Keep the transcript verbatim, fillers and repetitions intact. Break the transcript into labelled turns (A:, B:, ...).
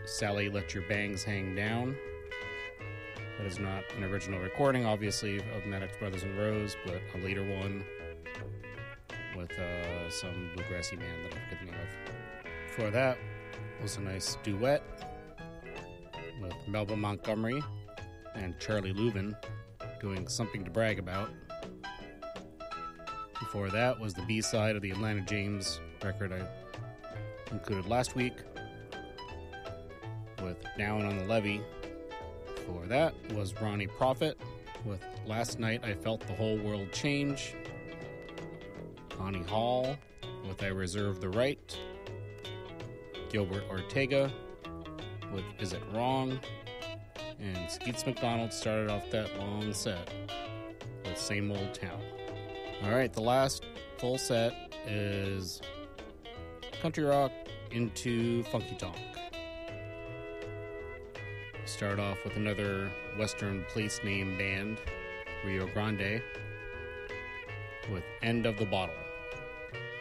A: Sally Let Your Bangs Hang Down. That is not an original recording, obviously, of Maddox Brothers and Rose, but a later one with uh, some bluegrassy man that I forget the name of. Before that was a nice duet with Melba Montgomery and Charlie Louvin doing Something to Brag About. Before that was the B-side of the Atlanta James record I included last week with Down on the Levee. Before that was Ronnie Prophet with Last Night I Felt the Whole World Change. Connie Hall with I Reserve the Right. Gilbert Ortega with Is It Wrong? And Skeets McDonald started off that long set with Same Old Town. Alright, the last full set is country rock into funky tonk. Start off with another Western place name band, Rio Grande, with End of the Bottle.